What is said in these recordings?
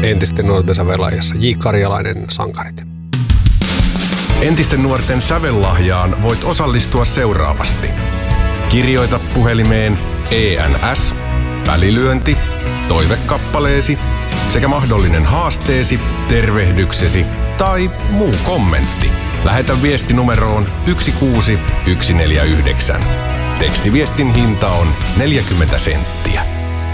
Entisten nuorten sävellaajassa J. Karjalainen, Sankarit. Entisten nuorten sävellahjaan voit osallistua seuraavasti. Kirjoita puhelimeen ENS, välilyönti, toivekappaleesi sekä mahdollinen haasteesi, tervehdyksesi tai muu kommentti. Lähetä viesti numeroon 16149. Tekstiviestin hinta on 40 senttiä.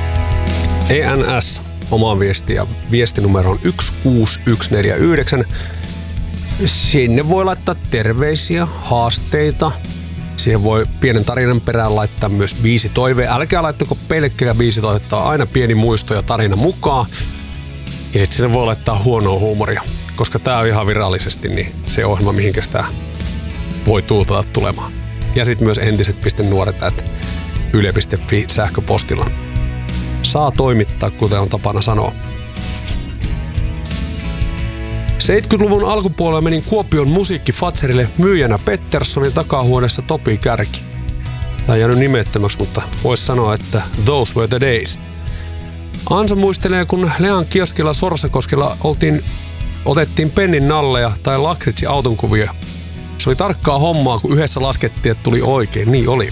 ENS, omaa viestiä, viestinumero on 16149. Sinne voi laittaa terveisiä, haasteita. Siihen voi pienen tarinan perään laittaa myös 5 toivea. Älkää laittako pelkkää 5 toivetta, aina pieni muisto ja tarina mukaan. Ja sitten sinne voi laittaa huonoa huumoria, koska tää on ihan virallisesti niin se ohjelma, mihinkä sitä voi tuutata tulemaan. Ja sitten myös entiset.nuoret@yle.fi sähköpostilla. Saa toimittaa, kuten on tapana sanoa. 70-luvun alkupuolella menin Kuopion musiikkifatserille myyjänä Petterssonin takahuoneessa Topi Kärki. Tämä on jäänyt nimettömäksi, mutta voisi sanoa, että those were the days. Ansa muistelee, kun Lean kioskilla Sorsakoskella otettiin pennin nalleja tai lakritsi autonkuvia. Se oli tarkkaa hommaa, kun yhdessä laskettiin, että tuli oikein. Niin oli.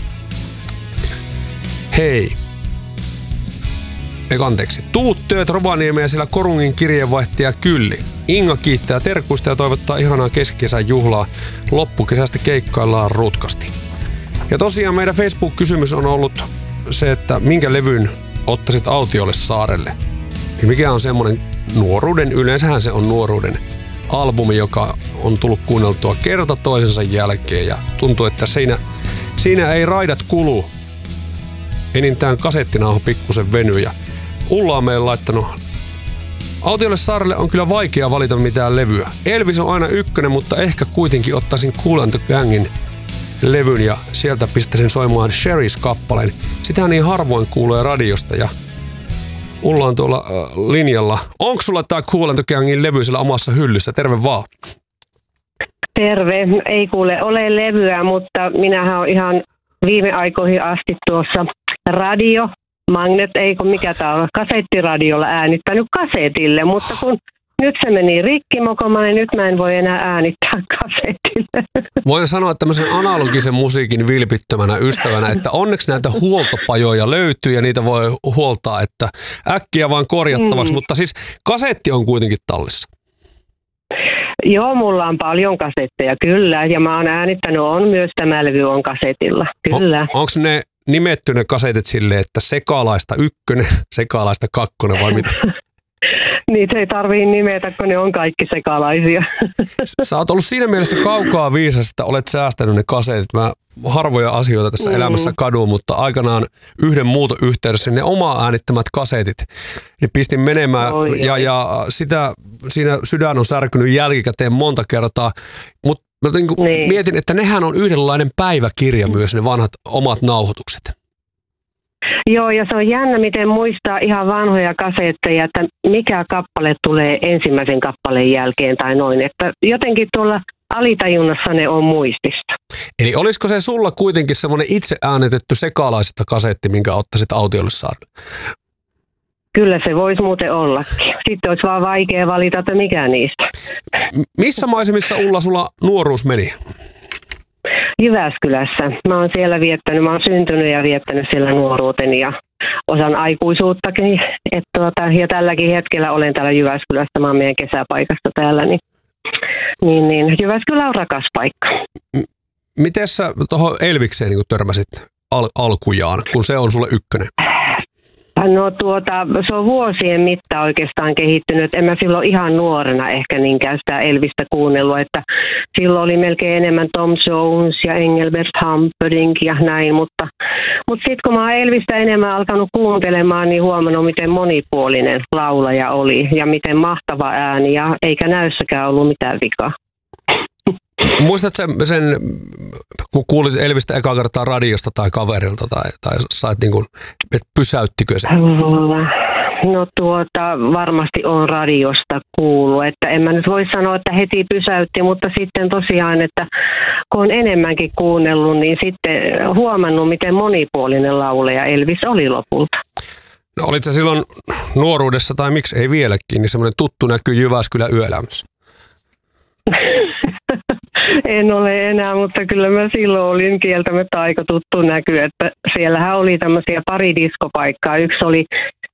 Hei. Anteeksi. Tuut työt Rovaniemeen ja sillä Korungin kirjeenvaihtaja Kylli. Inga kiittää terkuista ja toivottaa ihanaa keskikesän juhlaa. Loppukesästä keikkaillaan rutkasti. Ja tosiaan meidän Facebook-kysymys on ollut se, että minkä levyn ottaisit Autiolle saarelle. Ja mikä on semmoinen nuoruuden, yleensähän se on nuoruuden albumi, joka on tullut kuunneltua kerta toisensa jälkeen. Ja tuntuu, että siinä ei raidat kulu. Enintään kasettinauha pikkusen venyy. Ja Ulla on meille laittanut: Autiolle saarelle on kyllä vaikea valita mitään levyä. Elvis on aina ykkönen, mutta ehkä kuitenkin ottaisin Kool and the Gangin levyn ja sieltä pistäisin soimaan Sherry's-kappaleen. Sitähän niin harvoin kuulee radiosta ja Ulla on tuolla linjalla. Onko sulla tää Kool and the Gangin levy siellä omassa hyllyssä? Terve vaan. Terve. Ei kuule ole levyä, mutta minähän olen ihan viime aikoihin asti tuossa mikä tää on, kasettiradiolla äänittänyt kasetille, mutta kun nyt se meni rikki mokoma, niin nyt mä en voi enää äänittää kasetille. Voin sanoa tämmöisen analogisen musiikin vilpittömänä ystävänä, että onneksi näitä huoltopajoja löytyy ja niitä voi huoltaa, että äkkiä vaan korjattavaksi, mutta siis kasetti on kuitenkin tallissa. Joo, mulla on paljon kasetteja, kyllä, ja mä oon äänittänyt, myös tämä levy on kasetilla, kyllä. Onko ne nimetty ne kasetit silleen, että Sekalaista 1, Sekalaista 2 vai mitä? Niitä ei tarvii nimetä, kun ne on kaikki sekalaisia. Sä oot ollut siinä mielessä kaukaa viisas, että olet säästänyt ne kasetit. Mä harvoja asioita tässä elämässä kadun, mutta aikanaan yhden muuton yhteydessä ne omaa äänittämät kasetit, niin pistin menemään ja siinä sydän on särkynyt jälkikäteen monta kertaa, mutta mietin, että nehän on yhdenlainen päiväkirja myös, ne vanhat omat nauhoitukset. Joo, ja se on jännä, miten muistaa ihan vanhoja kasetteja, että mikä kappale tulee ensimmäisen kappaleen jälkeen tai noin. Että jotenkin tuolla alitajunnassa ne on muistista. Eli olisiko se sulla kuitenkin semmoinen itse äänitetty sekalaisesta kasetti, minkä ottaisit Autiolle saarelle? Kyllä se voisi muuten ollakin. Sitten olisi vaan vaikea valita, että mikä niistä. Missä maisemissa, Ulla, sulla nuoruus meni? Jyväskylässä. Mä oon siellä mä oon syntynyt ja viettänyt siellä nuoruuteni ja osan aikuisuuttakin. Ja tälläkin hetkellä olen täällä Jyväskylässä, mä oon meidän kesäpaikasta täällä. Niin Jyväskylä on rakas paikka. Miten sä tuohon Elvikseen niin törmäsit alkujaan, kun se on sulle ykkönen? No se on vuosien mittaan oikeastaan kehittynyt. En mä silloin ihan nuorena ehkä niinkään sitä Elvistä kuunnellut, että silloin oli melkein enemmän Tom Jones ja Engelbert Humperdinck ja näin, mutta sitten kun mä oon Elvistä enemmän alkanut kuuntelemaan, niin huomannut, miten monipuolinen laulaja oli ja miten mahtava ääni ja eikä näyssäkään ollut mitään vikaa. Muistatko sen, kun kuulit Elvistä ekaa kertaa radiosta tai kaverilta tai sait niin kuin, että pysäyttikö se? No varmasti on radiosta kuullut, että en mä nyt voi sanoa, että heti pysäytti, mutta sitten tosiaan, että kun on enemmänkin kuunnellut, niin sitten huomannut, miten monipuolinen laulaja Elvis oli lopulta. No, olitko silloin nuoruudessa tai miksi ei vieläkin, niin semmoinen tuttu näky Jyväskylän yöelämässä? En ole enää, mutta kyllä mä silloin olin kieltämättä aika tuttu näky, että siellähän oli tämmöisiä pari diskopaikkaa. Yksi oli